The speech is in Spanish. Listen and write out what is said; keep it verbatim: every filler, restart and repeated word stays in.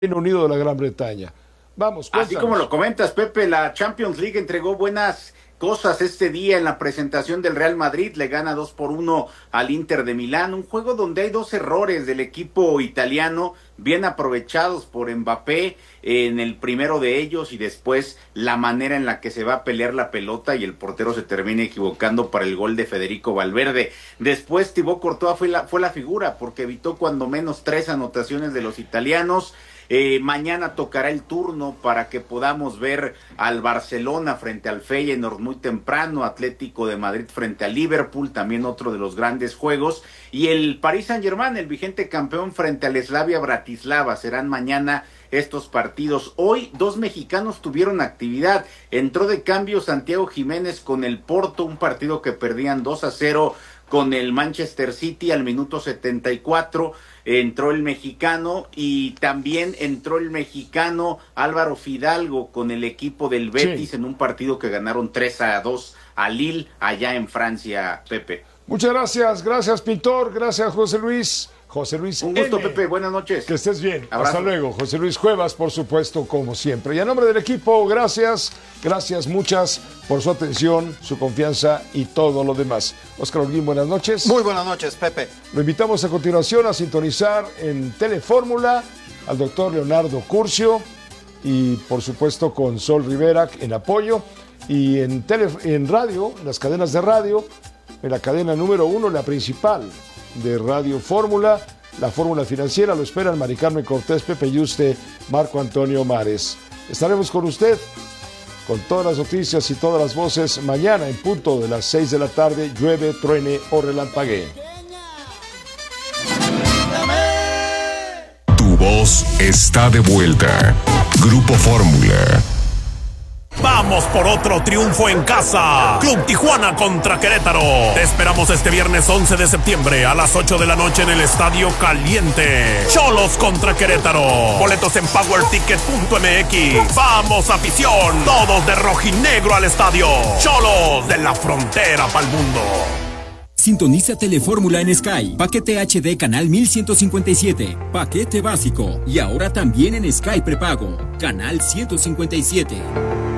Reino Unido de la Gran Bretaña. Vamos, cuéntanos. Así como lo comentas, Pepe, la Champions League entregó buenas cosas este día en la presentación del Real Madrid. Le gana dos por uno al Inter de Milán, un juego donde hay dos errores del equipo italiano bien aprovechados por Mbappé en el primero de ellos, y después la manera en la que se va a pelear la pelota y el portero se termina equivocando para el gol de Federico Valverde. Después Thibaut Courtois fue la, fue la figura porque evitó cuando menos tres anotaciones de los italianos. Eh, mañana tocará el turno para que podamos ver al Barcelona frente al Feyenoord muy temprano, Atlético de Madrid frente al Liverpool, también otro de los grandes juegos, y el Paris Saint-Germain, el vigente campeón, frente al Slavia Bratislava. Serán mañana estos partidos. Hoy dos mexicanos tuvieron actividad. Entró de cambio Santiago Jiménez con el Porto, un partido que perdían dos a cero con el Manchester City. Al minuto setenta y cuatro entró el mexicano, y también entró el mexicano Álvaro Fidalgo con el equipo del Betis, sí, en un partido que ganaron tres a dos a Lille allá en Francia, Pepe. Muchas gracias, gracias Pintor, gracias José Luis. José Luis Un gusto, N. Pepe, buenas noches. Que estés bien. Abrazo. Hasta luego. José Luis Cuevas, por supuesto, como siempre. Y a nombre del equipo, gracias, gracias muchas por su atención, su confianza y todo lo demás. Óscar Holguín, buenas noches. Muy buenas noches, Pepe. Lo invitamos a continuación a sintonizar en Telefórmula al doctor Leonardo Curcio, y por supuesto con Sol Rivera en apoyo, y en, tele, en radio, en las cadenas de radio, en la cadena número uno, la principal de Radio Fórmula, la Fórmula Financiera. Lo esperan Mari Carmen Cortés, Pepe Yuste, Marco Antonio Mares. Estaremos con usted con todas las noticias y todas las voces mañana en punto de las seis de la tarde, llueve, truene o relampaguee. Tu voz está de vuelta. Grupo Fórmula. Vamos por otro triunfo en casa. Club Tijuana contra Querétaro. Te esperamos este viernes once de septiembre a las ocho de la noche en el Estadio Caliente. Cholos contra Querétaro. Boletos en power ticket punto m x. Vamos, afición. Todos de rojinegro al estadio. Cholos, de la frontera pa'l mundo. Sintoniza Telefórmula en Sky. Paquete H D canal mil ciento cincuenta y siete. Paquete básico. Y ahora también en Sky prepago. Canal ciento cincuenta y siete.